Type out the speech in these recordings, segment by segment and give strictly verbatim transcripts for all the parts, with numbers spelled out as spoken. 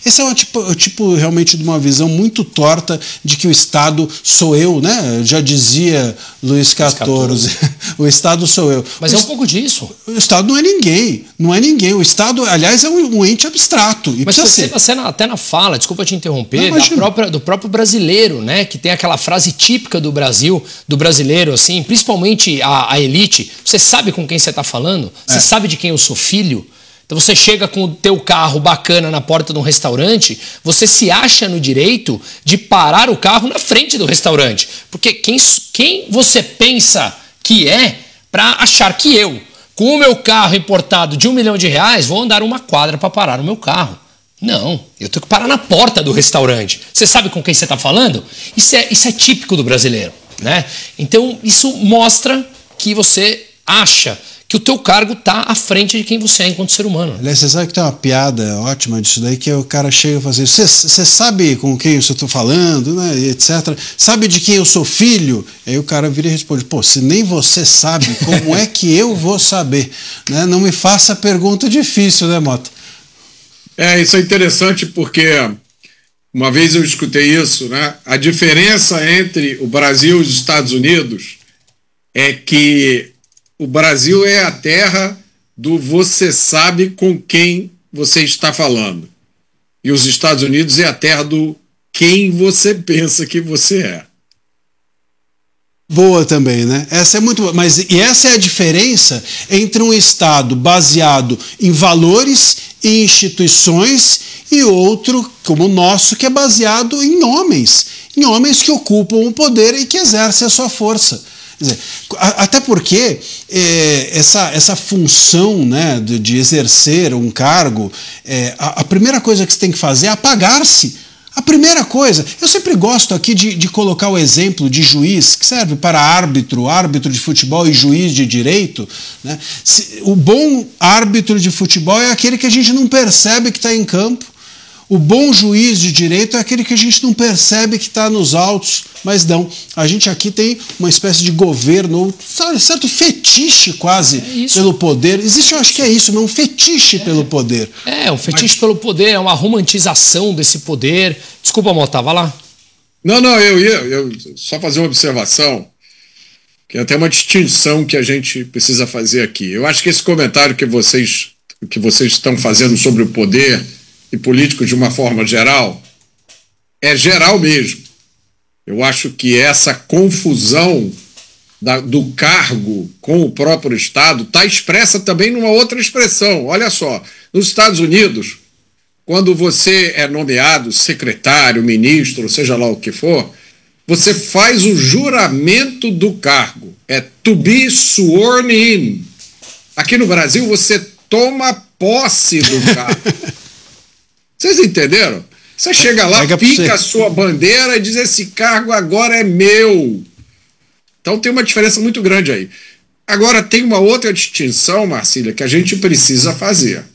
Esse é um tipo, tipo realmente de uma visão muito torta de que o Estado sou eu, né? Já dizia Luís quatorze, o Estado sou eu. Mas o é um pouco disso. O Estado não é ninguém, não é ninguém. O Estado, aliás, é um, um ente abstrato. E Mas você, você até na fala, desculpa te interromper, da própria, do próprio brasileiro, né? Que tem aquela frase típica do Brasil, do brasileiro, assim, principalmente a, a elite. Você sabe com quem você está falando? Você é. sabe de quem eu sou filho? Então você chega com o teu carro bacana na porta de um restaurante, você se acha no direito de parar o carro na frente do restaurante. Porque quem, quem você pensa que é para achar que eu, com o meu carro importado de um milhão de reais, vou andar uma quadra para parar o meu carro? Não, eu tenho que parar na porta do restaurante. Você sabe com quem você está falando? Isso é, isso é típico do brasileiro, né? Então isso mostra que você acha que o teu cargo está à frente de quem você é enquanto ser humano. Aliás, você sabe que tem uma piada ótima disso daí, que o cara chega e fala assim, você sabe com quem eu estou falando, né, e etcétera. Sabe de quem eu sou filho? Aí o cara vira e responde, pô, se nem você sabe, como é que eu vou saber? Né? Não me faça pergunta difícil, né, Mota? É, isso é interessante porque uma vez eu escutei isso, né? A diferença entre o Brasil e os Estados Unidos é que o Brasil é a terra do você sabe com quem você está falando. E os Estados Unidos é a terra do quem você pensa que você é. Boa também, né? Essa é muito boa. Mas e essa é a diferença entre um Estado baseado em valores e instituições e outro, como o nosso, que é baseado em homens. Em homens que ocupam o poder e que exercem a sua força. Quer dizer, até porque é, essa, essa função, né, de, de exercer um cargo, é, a, a primeira coisa que você tem que fazer é apagar-se. A primeira coisa, eu sempre gosto aqui de, de colocar o exemplo de juiz, que serve para árbitro, árbitro de futebol e juiz de direito. Né? Se, o bom árbitro de futebol é aquele que a gente não percebe que está em campo. O bom juiz de direito é aquele que a gente não percebe que está nos autos, mas não. A gente aqui tem uma espécie de governo, sabe, certo fetiche quase é pelo poder. Existe, eu acho que é isso, não um fetiche é. pelo poder. É, um fetiche mas... pelo poder, é uma romantização desse poder. Desculpa, Mota, vai lá. Não, não, eu ia eu, só fazer uma observação, que é até uma distinção que a gente precisa fazer aqui. Eu acho que esse comentário que vocês, que vocês estão fazendo sobre o poder e político de uma forma geral, é geral mesmo. Eu acho que essa confusão da, do cargo com o próprio Estado está expressa também numa outra expressão. Olha só, nos Estados Unidos, quando você é nomeado secretário, ministro, seja lá o que for, você faz o juramento do cargo. É to be sworn in. Aqui no Brasil, você toma posse do cargo. Vocês entenderam? Você chega lá, pica a sua bandeira e diz, esse cargo agora é meu. Então tem uma diferença muito grande aí. Agora tem uma outra distinção, Marcília, que a gente precisa fazer.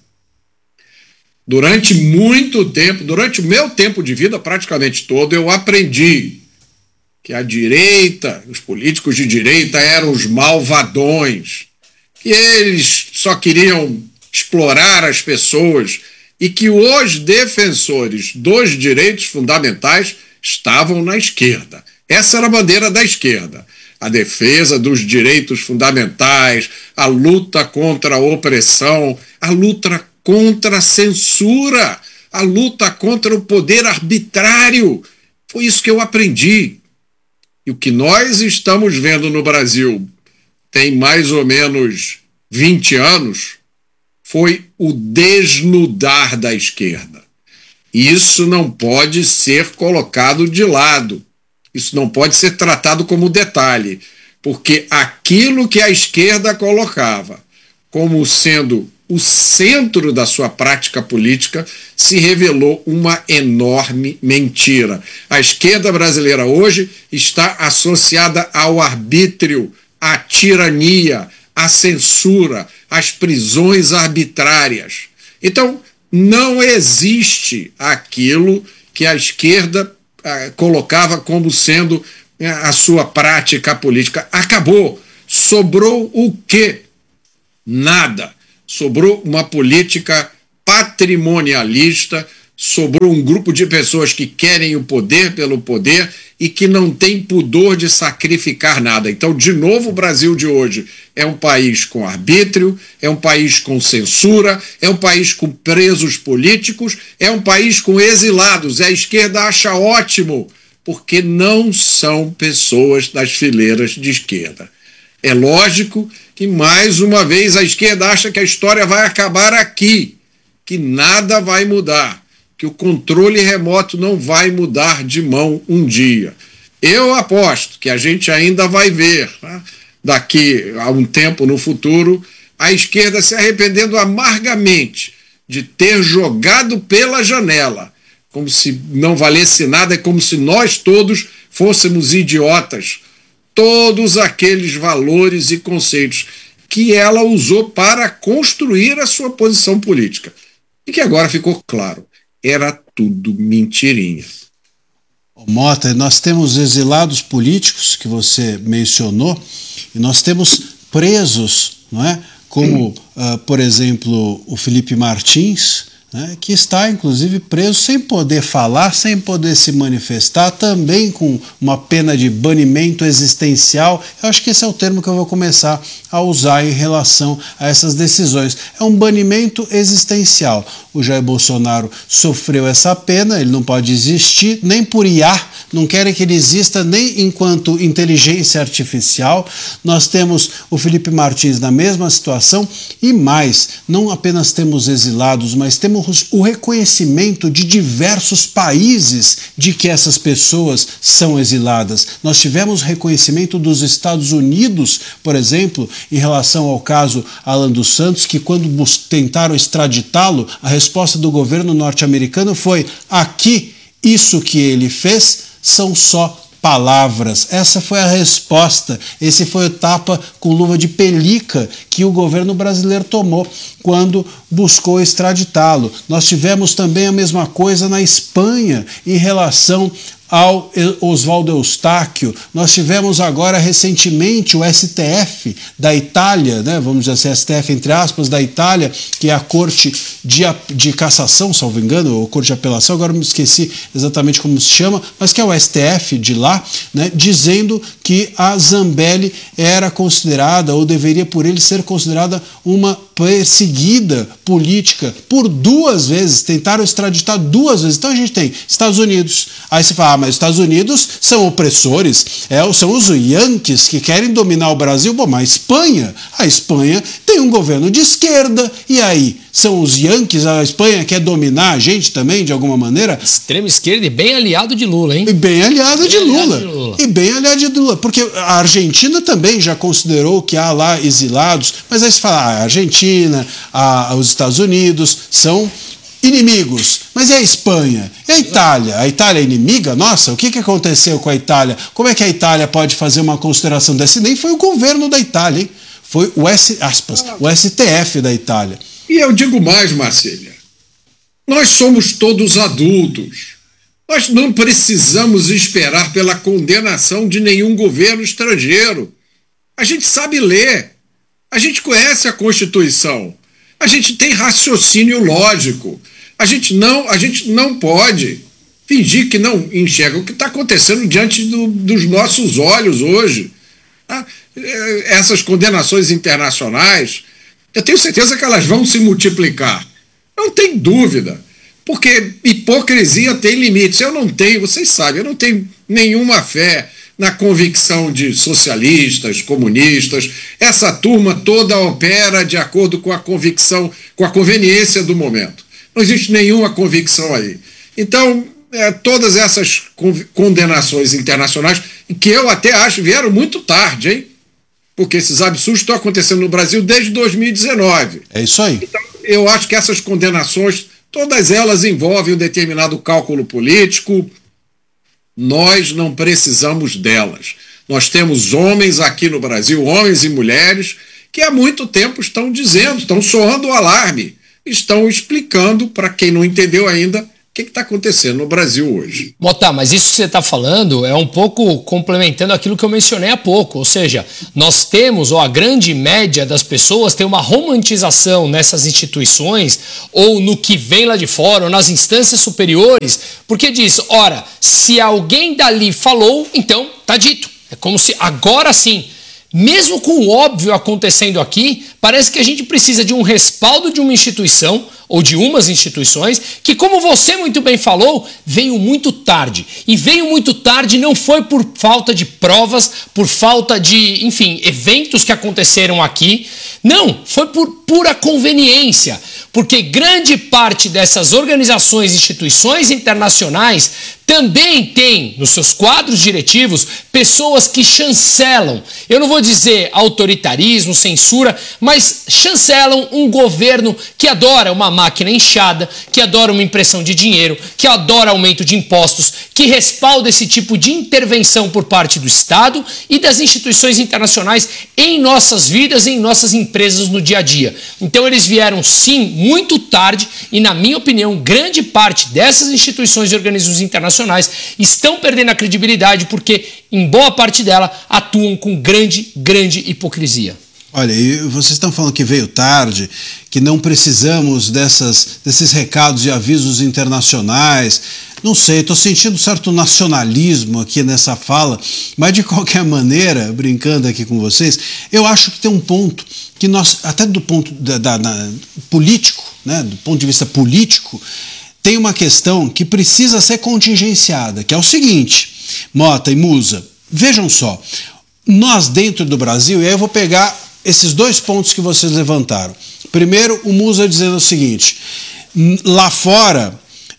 Durante muito tempo, durante o meu tempo de vida, praticamente todo, eu aprendi que a direita, os políticos de direita eram os malvadões, que eles só queriam explorar as pessoas e que os defensores dos direitos fundamentais estavam na esquerda. Essa era a bandeira da esquerda. A defesa dos direitos fundamentais, a luta contra a opressão, a luta contra a censura, a luta contra o poder arbitrário. Foi isso que eu aprendi. E o que nós estamos vendo no Brasil tem mais ou menos vinte anos, foi o desnudar da esquerda. Isso não pode ser colocado de lado. Isso não pode ser tratado como detalhe, porque aquilo que a esquerda colocava como sendo o centro da sua prática política se revelou uma enorme mentira. A esquerda brasileira hoje está associada ao arbítrio, à tirania, à censura, às prisões arbitrárias. Então, não existe aquilo que a esquerda ah, colocava como sendo ah, a sua prática política. Acabou. Sobrou o quê? Nada. Sobrou uma política patrimonialista, sobrou um grupo de pessoas que querem o poder pelo poder e que não tem pudor de sacrificar nada. Então, de novo, o Brasil de hoje é um país com arbítrio, é um país com censura, é um país com presos políticos, é um país com exilados. E a esquerda acha ótimo, porque não são pessoas das fileiras de esquerda. É lógico que, mais uma vez, a esquerda acha que a história vai acabar aqui, que nada vai mudar, que o controle remoto não vai mudar de mão um dia. Eu aposto que a gente ainda vai ver, né, daqui a um tempo no futuro, a esquerda se arrependendo amargamente de ter jogado pela janela, como se não valesse nada, é como se nós todos fôssemos idiotas, todos aqueles valores e conceitos que ela usou para construir a sua posição política. E que agora ficou claro, era tudo mentirinha. Mota, nós temos exilados políticos, que você mencionou, e nós temos presos, não é? Como, uh, por exemplo, o Felipe Martins, né, que está, inclusive, preso sem poder falar, sem poder se manifestar, também com uma pena de banimento existencial. Eu acho que esse é o termo que eu vou começar a usar em relação a essas decisões. É um banimento existencial. O Jair Bolsonaro sofreu essa pena, ele não pode existir, nem por I A, não querem que ele exista nem enquanto inteligência artificial. Nós temos o Felipe Martins na mesma situação e mais, não apenas temos exilados, mas temos o reconhecimento de diversos países de que essas pessoas são exiladas. Nós tivemos reconhecimento dos Estados Unidos, por exemplo, em relação ao caso Alan dos Santos, que quando tentaram extraditá-lo, a resposta do governo norte-americano foi: aqui, isso que ele fez são só palavras. Essa foi a resposta, esse foi o tapa com luva de pelica que o governo brasileiro tomou quando buscou extraditá-lo. Nós tivemos também a mesma coisa na Espanha em relação ao Oswaldo Eustáquio. Nós tivemos agora recentemente o S T F da Itália, né, vamos dizer assim, S T F entre aspas, da Itália, que é a Corte de, de Cassação, salvo engano, ou Corte de Apelação, agora me esqueci exatamente como se chama, mas que é o S T F de lá, né, dizendo que a Zambelli era considerada, ou deveria por ele ser considerada, uma perseguida política por duas vezes, tentaram extraditar duas vezes. Então a gente tem Estados Unidos, aí você fala, ah, mas os Estados Unidos são opressores, é, são os Yankees que querem dominar o Brasil. Bom, mas a Espanha, a Espanha tem um governo de esquerda, e aí? São os Yankees, a Espanha quer dominar a gente também, de alguma maneira? Extrema esquerda e bem aliado de Lula, hein? E bem aliado, bem de, aliado Lula. de Lula. E bem aliado de Lula, porque a Argentina também já considerou que há lá exilados, mas aí se fala, ah, a Argentina, a, os Estados Unidos são inimigos, mas e a Espanha? E a Itália? A Itália é inimiga? Nossa, o que, que aconteceu com a Itália? Como é que a Itália pode fazer uma consideração dessa? Nem foi o governo da Itália, hein? Foi o, S, aspas, o S T F da Itália. E eu digo mais, Marcília, nós somos todos adultos. Nós não precisamos esperar pela condenação de nenhum governo estrangeiro. A gente sabe ler, a gente conhece a Constituição, a gente tem raciocínio lógico, a gente não, a gente não pode fingir que não enxerga o que está acontecendo diante do, dos nossos olhos hoje. Tá? Essas condenações internacionais, eu tenho certeza que elas vão se multiplicar. Não tem dúvida. Porque hipocrisia tem limites. Eu não tenho, vocês sabem, eu não tenho nenhuma fé na convicção de socialistas, comunistas. Essa turma toda opera de acordo com a convicção, com a conveniência do momento. Não existe nenhuma convicção aí. Então, é, todas essas condenações internacionais, que eu até acho vieram muito tarde, hein? Porque esses absurdos estão acontecendo no Brasil desde dois mil e dezenove. É isso aí. Então, eu acho que essas condenações, todas elas envolvem um determinado cálculo político. Nós não precisamos delas. Nós temos homens aqui no Brasil, homens e mulheres, que há muito tempo estão dizendo, estão soando o alarme, estão explicando, para quem não entendeu ainda, O que está acontecendo no Brasil hoje? Mota, mas isso que você está falando é um pouco complementando aquilo que eu mencionei há pouco. Ou seja, nós temos, ou a grande média das pessoas tem uma romantização nessas instituições, ou no que vem lá de fora, ou nas instâncias superiores, porque diz, ora, se alguém dali falou, então está dito. É como se agora sim, mesmo com o óbvio acontecendo aqui, parece que a gente precisa de um respaldo de uma instituição, ou de umas instituições, que, como você muito bem falou, veio muito tarde. E veio muito tarde não foi por falta de provas, por falta de, enfim, eventos que aconteceram aqui. Não, foi por pura conveniência. Porque grande parte dessas organizações e instituições internacionais também tem nos seus quadros diretivos pessoas que chancelam, eu não vou dizer autoritarismo, censura, mas chancelam um governo que adora uma máquina inchada, que adora uma impressão de dinheiro, que adora aumento de impostos, que respalda esse tipo de intervenção por parte do Estado e das instituições internacionais em nossas vidas e em nossas empresas no dia a dia. Então eles vieram sim muito tarde e, na minha opinião, grande parte dessas instituições e organismos internacionais estão perdendo a credibilidade porque, em boa parte dela, atuam com grande, grande hipocrisia. Olha, e vocês estão falando que veio tarde, que não precisamos dessas, desses recados e avisos internacionais. Não sei, estou sentindo um certo nacionalismo aqui nessa fala, mas de qualquer maneira, brincando aqui com vocês, eu acho que tem um ponto que nós, até do ponto da, da, da, político, né, do ponto de vista político, tem uma questão que precisa ser contingenciada, que é o seguinte, Mota e Musa, vejam só, nós dentro do Brasil, e aí eu vou pegar esses dois pontos que vocês levantaram. Primeiro, o Musa dizendo o seguinte, lá fora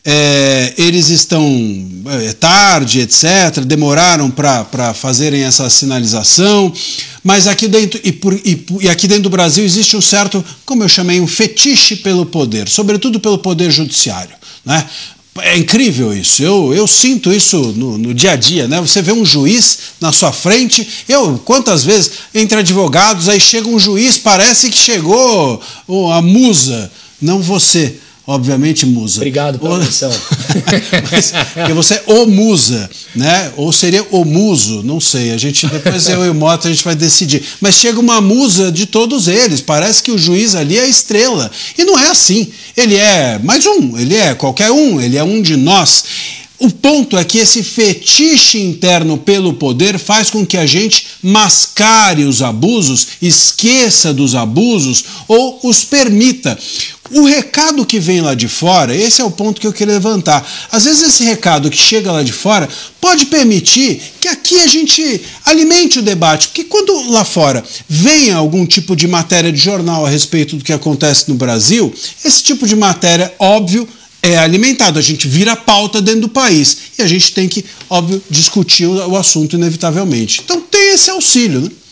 é, eles estão é, tarde, etcétera, demoraram para fazerem essa sinalização, mas aqui dentro, e, por, e, e aqui dentro do Brasil existe um certo, como eu chamei, um fetiche pelo poder, sobretudo pelo poder judiciário, né? É incrível isso, eu, eu sinto isso no, no dia a dia, né? Você vê um juiz na sua frente, eu, quantas vezes, entre advogados, aí chega um juiz, parece que chegou oh, a musa, não você, obviamente, Musa. Obrigado pela atenção. Porque você é o Musa, né? Ou seria o Muso, não sei. A gente, depois eu e o Mota, a gente vai decidir. Mas chega uma musa de todos eles. Parece que o juiz ali é a estrela. E não é assim. Ele é mais um, ele é qualquer um, ele é um de nós. O ponto é que esse fetiche interno pelo poder faz com que a gente mascare os abusos, esqueça dos abusos ou os permita. O recado que vem lá de fora, esse é o ponto que eu queria levantar. Às vezes esse recado que chega lá de fora pode permitir que aqui a gente alimente o debate, porque quando lá fora vem algum tipo de matéria de jornal a respeito do que acontece no Brasil, esse tipo de matéria, óbvio, é alimentado, a gente vira pauta dentro do país e a gente tem que, óbvio, discutir o assunto inevitavelmente. Então tem esse auxílio, né?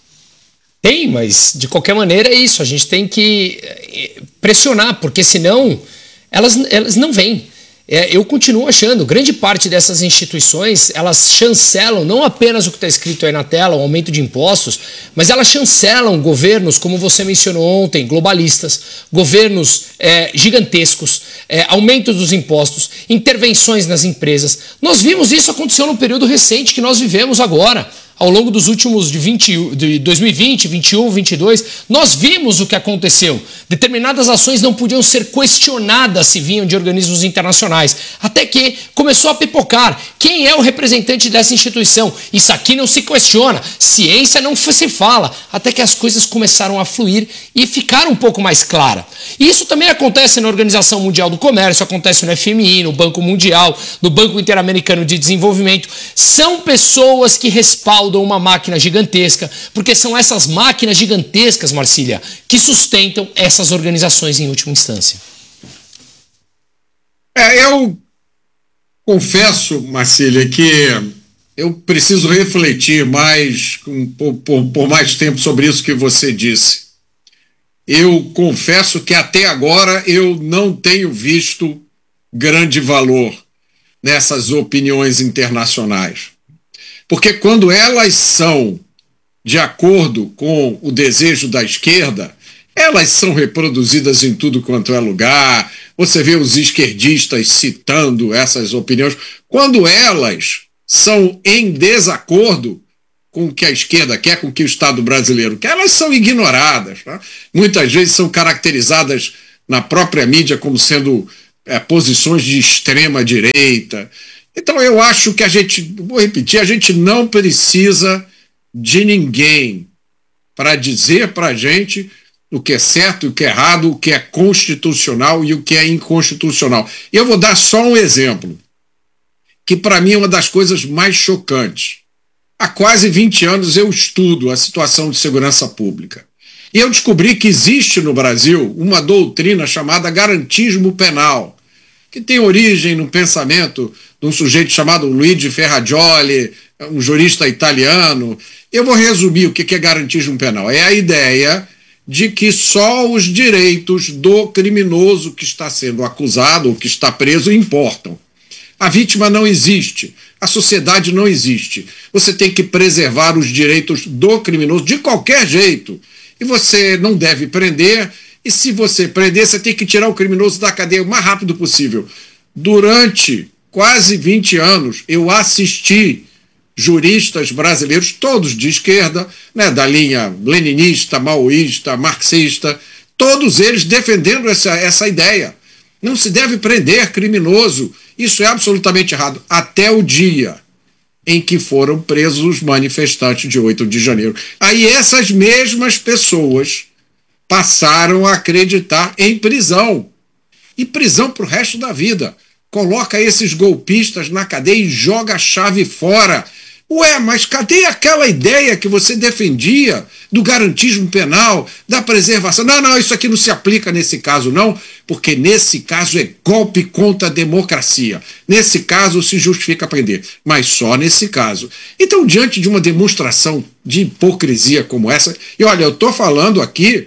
Tem, mas de qualquer maneira é isso, a gente tem que pressionar, porque senão elas, elas não vêm. É, eu continuo achando, grande parte dessas instituições, elas chancelam não apenas o que está escrito aí na tela, o aumento de impostos, mas elas chancelam governos, como você mencionou ontem, globalistas, governos é, gigantescos, é, aumento dos impostos, intervenções nas empresas. Nós vimos isso acontecer no período recente que nós vivemos agora. Ao longo dos últimos de, vinte, de dois mil e vinte, vinte e um, vinte e dois, nós vimos o que aconteceu. Determinadas ações não podiam ser questionadas se vinham de organismos internacionais. Até que começou a pipocar. Quem é o representante dessa instituição? Isso aqui não se questiona. Ciência não se fala. Até que as coisas começaram a fluir e ficaram um pouco mais claras. E isso também acontece na Organização Mundial do Comércio, acontece no F M I, no Banco Mundial, no Banco Interamericano de Desenvolvimento. São pessoas que respaldam uma máquina gigantesca, porque são essas máquinas gigantescas, Marcília, que sustentam essas organizações em última instância. É, eu confesso, Marcília, que eu preciso refletir mais, por, por, por mais tempo sobre isso que você disse. Eu confesso que até agora eu não tenho visto grande valor nessas opiniões internacionais. Porque quando elas são de acordo com o desejo da esquerda, elas são reproduzidas em tudo quanto é lugar. Você vê os esquerdistas citando essas opiniões, quando elas são em desacordo com o que a esquerda quer, com o que o Estado brasileiro quer, elas são ignoradas. Tá? Muitas vezes são caracterizadas na própria mídia como sendo é, posições de extrema direita. Então eu acho que a gente, vou repetir, a gente não precisa de ninguém para dizer para a gente o que é certo, o que é errado, o que é constitucional e o que é inconstitucional. E eu vou dar só um exemplo, que para mim é uma das coisas mais chocantes. Há quase vinte anos eu estudo a situação de segurança pública. E eu descobri que existe no Brasil uma doutrina chamada garantismo penal, que tem origem no pensamento de um sujeito chamado Luigi Ferrajoli, um jurista italiano. Eu vou resumir o que é garantismo penal. É a ideia de que só os direitos do criminoso que está sendo acusado ou que está preso importam. A vítima não existe, a sociedade não existe. Você tem que preservar os direitos do criminoso de qualquer jeito. E você não deve prender, e se você prender, você tem que tirar o criminoso da cadeia o mais rápido possível. Durante quase vinte anos, eu assisti juristas brasileiros, todos de esquerda, né, da linha leninista, maoísta, marxista, todos eles defendendo essa, essa ideia. Não se deve prender criminoso. Isso é absolutamente errado. Até o dia em que foram presos os manifestantes de oito de janeiro. Aí essas mesmas pessoas passaram a acreditar em prisão. E prisão para o resto da vida. Coloca esses golpistas na cadeia e joga a chave fora. Ué, mas cadê aquela ideia que você defendia do garantismo penal, da preservação? Não, não, isso aqui não se aplica nesse caso não, porque nesse caso é golpe contra a democracia. Nesse caso se justifica prender, mas só nesse caso. Então, diante de uma demonstração de hipocrisia como essa, e olha, eu estou falando aqui,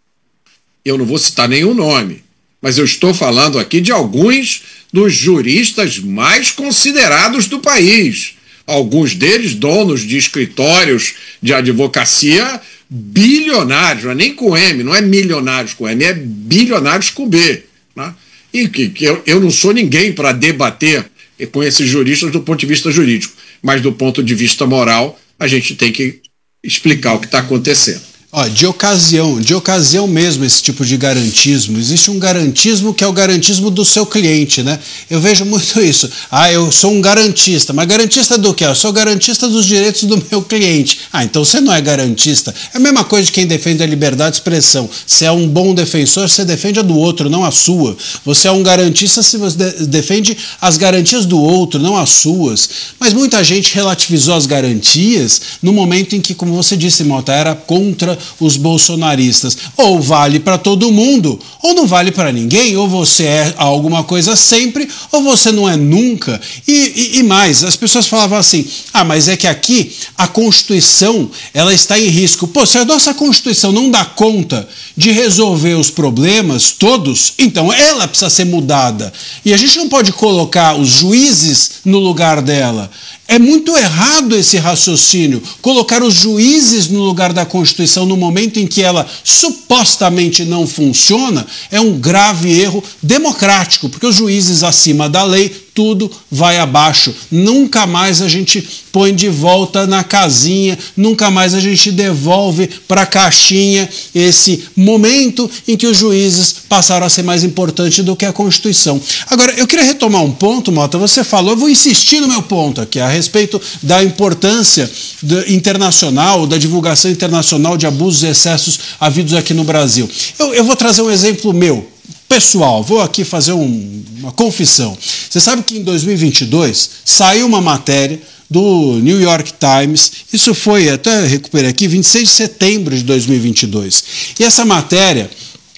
eu não vou citar nenhum nome, mas eu estou falando aqui de alguns dos juristas mais considerados do país. Alguns deles donos de escritórios de advocacia bilionários, não é nem com M, não é milionários com M, é bilionários com B. Né? E que, que eu, eu não sou ninguém para debater com esses juristas do ponto de vista jurídico, mas do ponto de vista moral, a gente tem que explicar o que está acontecendo. Ó, de ocasião, de ocasião mesmo esse tipo de garantismo. Existe um garantismo que é o garantismo do seu cliente, né? Eu vejo muito isso. Ah, eu sou um garantista. Mas garantista do quê? Eu sou garantista dos direitos do meu cliente. Ah, então você não é garantista. É a mesma coisa de quem defende a liberdade de expressão. Se é um bom defensor, você defende a do outro, não a sua. Você é um garantista se você defende as garantias do outro, não as suas. Mas muita gente relativizou as garantias no momento em que, como você disse, Mota, era contra os bolsonaristas. Ou vale para todo mundo, ou não vale para ninguém, ou você é alguma coisa sempre, ou você não é nunca. E, e, e mais, as pessoas falavam assim, ah, mas é que aqui a Constituição, ela está em risco. Pô, se a nossa Constituição não dá conta de resolver os problemas todos, então ela precisa ser mudada. E a gente não pode colocar os juízes no lugar dela. É muito errado esse raciocínio, colocar os juízes no lugar da Constituição no momento em que ela supostamente não funciona, é um grave erro democrático, porque os juízes acima da lei, tudo vai abaixo. Nunca mais a gente põe de volta na casinha, nunca mais a gente devolve para a caixinha esse momento em que os juízes passaram a ser mais importantes do que a Constituição. Agora, eu queria retomar um ponto, Mota, você falou, eu vou insistir no meu ponto aqui, a respeito da importância do, internacional, da divulgação internacional de abusos e excessos havidos aqui no Brasil. Eu, eu vou trazer um exemplo meu, pessoal, vou aqui fazer um, uma confissão. Você sabe que em dois mil e vinte e dois saiu uma matéria do New York Times, isso foi, até recuperei aqui, vinte e seis de setembro de dois mil e vinte e dois. E essa matéria,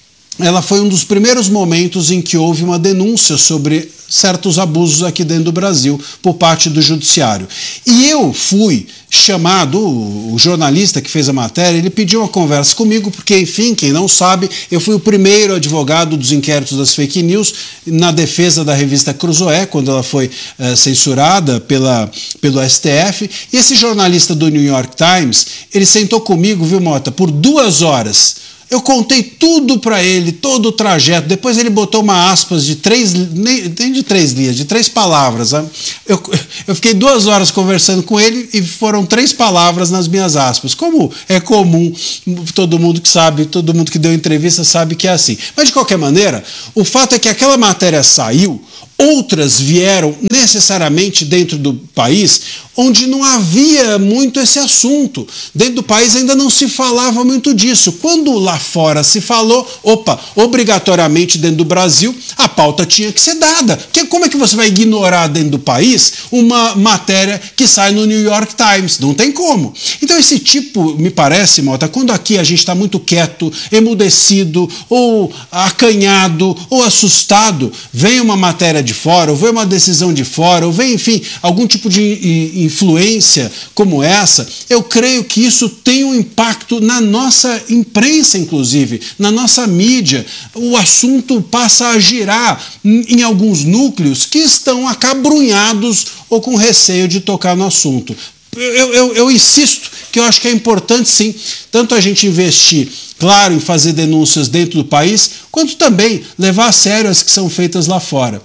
ela foi um dos primeiros momentos em que houve uma denúncia sobre certos abusos aqui dentro do Brasil por parte do judiciário. E eu fui chamado, o jornalista que fez a matéria, ele pediu uma conversa comigo, porque, enfim, quem não sabe, eu fui o primeiro advogado dos inquéritos das fake news na defesa da revista Cruzoé, quando ela foi eh, censurada pela, pelo S T F. E esse jornalista do New York Times, ele sentou comigo, viu, Mota, por duas horas, Eu contei tudo para ele, todo o trajeto. Depois ele botou uma aspas de três, nem, nem de três linhas, de três palavras. Eu, eu fiquei duas horas conversando com ele e foram três palavras nas minhas aspas. Como é comum, todo mundo que sabe, todo mundo que deu entrevista sabe que é assim. Mas de qualquer maneira, o fato é que aquela matéria saiu, outras vieram necessariamente dentro do país, onde não havia muito esse assunto. Dentro do país ainda não se falava muito disso. Quando lá fora se falou, opa, obrigatoriamente dentro do Brasil, a pauta tinha que ser dada. Que, como é que você vai ignorar dentro do país uma matéria que sai no New York Times? Não tem como. Então esse tipo, me parece, Mota, quando aqui a gente está muito quieto, emudecido, ou acanhado, ou assustado, vem uma matéria de fora, ou vem uma decisão de fora, ou vem, enfim, algum tipo de influência como essa, eu creio que isso tem um impacto na nossa imprensa, inclusive, na nossa mídia. O assunto passa a girar em alguns núcleos que estão acabrunhados ou com receio de tocar no assunto. Eu, eu, eu insisto que eu acho que é importante, sim, tanto a gente investir, claro, em fazer denúncias dentro do país, quanto também levar a sério as que são feitas lá fora.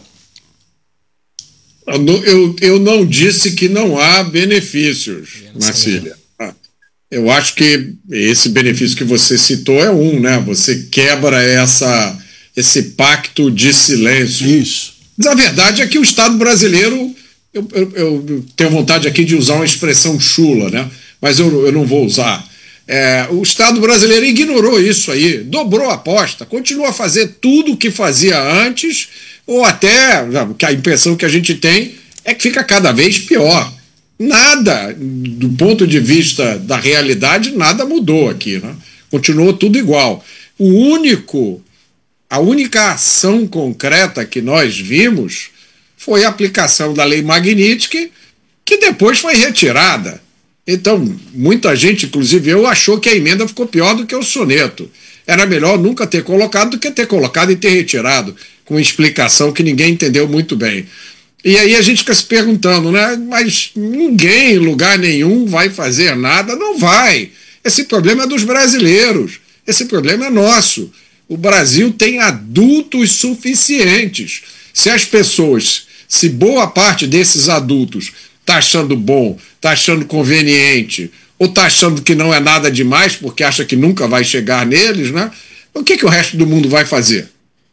Eu, eu não disse que não há benefícios, Marcília. Eu acho que esse benefício que você citou é um, né? Você quebra essa, esse pacto de silêncio. Isso. Mas a verdade é que o Estado brasileiro, eu, eu, eu tenho vontade aqui de usar uma expressão chula, né? Mas eu, eu não vou usar. É, o Estado brasileiro ignorou isso aí, dobrou a aposta, continua a fazer tudo o que fazia antes, ou até, a impressão que a gente tem é que fica cada vez pior. Nada, do ponto de vista da realidade, nada mudou aqui, né? Continuou tudo igual. O único, a única ação concreta que nós vimos foi a aplicação da Lei Magnitsky, que depois foi retirada. Então, muita gente, inclusive eu, achou que a emenda ficou pior do que o soneto. Era melhor nunca ter colocado do que ter colocado e ter retirado, com explicação que ninguém entendeu muito bem. E aí a gente fica se perguntando, né? Mas ninguém, em lugar nenhum, vai fazer nada? Não vai. Esse problema é dos brasileiros. Esse problema é nosso. O Brasil tem adultos suficientes. Se as pessoas, se boa parte desses adultos está achando bom, está achando conveniente, ou está achando que não é nada demais porque acha que nunca vai chegar neles, né? O que, que o resto do mundo vai fazer?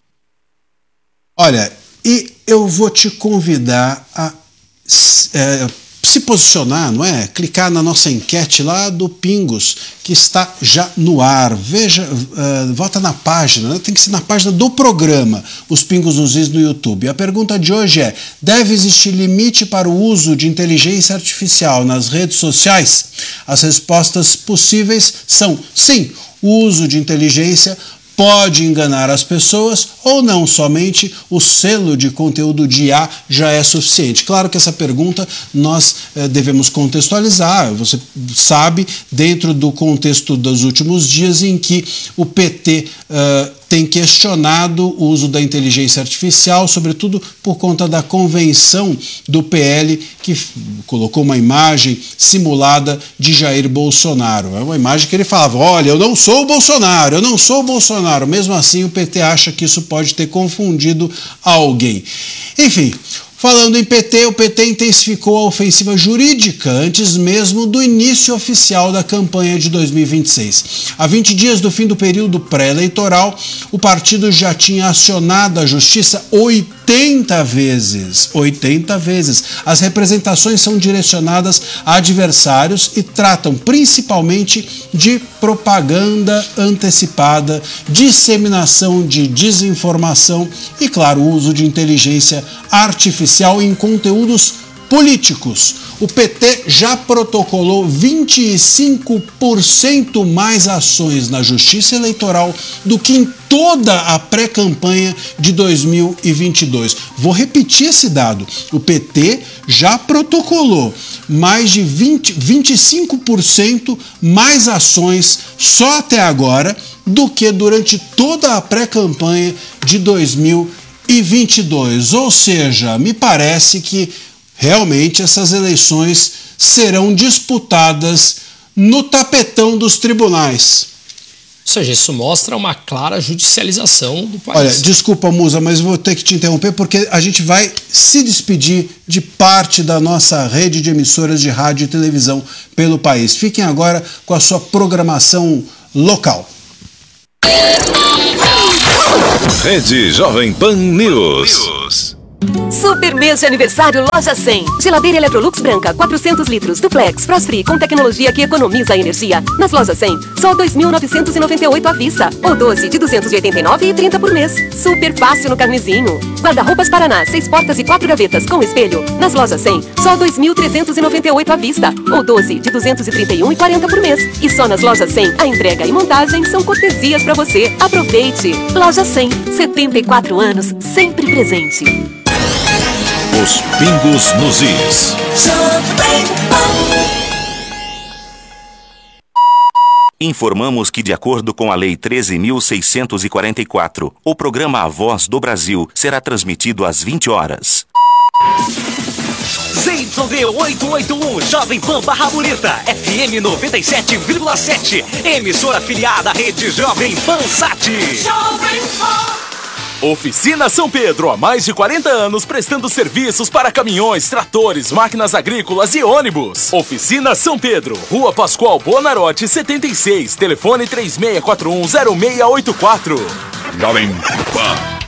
Olha, e eu vou te convidar a é, se posicionar, não é? Clicar na nossa enquete lá do Pingos, que está já no ar. Veja, uh, volta na página, né? Tem que ser na página do programa, os Pingos nos Is no YouTube. A pergunta de hoje é: deve existir limite para o uso de inteligência artificial nas redes sociais? As respostas possíveis são sim, o uso de inteligência pode enganar as pessoas ou não, somente o selo de conteúdo de I A já é suficiente. Claro que essa pergunta nós eh, devemos contextualizar, você sabe, dentro do contexto dos últimos dias em que o P T uh, tem questionado o uso da inteligência artificial, sobretudo por conta da convenção do P L, que colocou uma imagem simulada de Jair Bolsonaro. É uma imagem que ele falava: olha, eu não sou o Bolsonaro, eu não sou o Bolsonaro. Mesmo assim, o P T acha que isso pode ter confundido alguém. Enfim, falando em P T, o P T intensificou a ofensiva jurídica antes mesmo do início oficial da campanha de dois mil e vinte e seis. Há vinte dias do fim do período pré-eleitoral, o partido já tinha acionado a justiça oitenta vezes. oitenta vezes. As representações são direcionadas a adversários e tratam principalmente de propaganda antecipada, disseminação de desinformação e, claro, o uso de inteligência artificial em conteúdos políticos. O P T já protocolou vinte e cinco por cento mais ações na Justiça Eleitoral do que em toda a pré-campanha de dois mil e vinte e dois. Vou repetir esse dado. O P T já protocolou mais de vinte, vinte e cinco por cento mais ações só até agora do que durante toda a pré-campanha de dois mil e vinte e dois. Ou seja, me parece que realmente essas eleições serão disputadas no tapetão dos tribunais. seja, isso mostra uma clara judicialização do país. Olha, desculpa, Musa, mas vou ter que te interromper porque a gente vai se despedir de parte da nossa rede de emissoras de rádio e televisão pelo país. Fiquem agora com a sua programação local. Rede Jovem Pan News. Super mês de aniversário Loja cem. Geladeira Electrolux branca, quatrocentos litros, duplex, frost free, com tecnologia que economiza energia. Nas Lojas cem, só dois mil novecentos e noventa e oito à vista. Ou doze de duzentos e oitenta e nove reais e trinta por mês. Super fácil no carnezinho. Guarda-roupas Paraná, seis portas e quatro gavetas com espelho. Nas Lojas cem, só dois mil trezentos e noventa e oito à vista. Ou doze de duzentos e trinta e um reais e quarenta por mês. E só nas Lojas cem, a entrega e montagem são cortesias para você. Aproveite! Loja cem, setenta e quatro anos, sempre presente. Os pingos nos is. Informamos que, de acordo com a Lei treze mil seiscentos e quarenta e quatro, o programa A Voz do Brasil será transmitido às vinte horas. Z Y D oitocentos e oitenta e um, Jovem Pan Barra Bonita, F M noventa e sete vírgula sete, emissora afiliada à Rede Jovem Pan Sat. Jovem Pan. Oficina São Pedro, há mais de quarenta anos prestando serviços para caminhões, tratores, máquinas agrícolas e ônibus. Oficina São Pedro, Rua Pascoal Bonarotti, setenta e seis, telefone três seis quatro um zero seis oito quatro. Jovem Pan.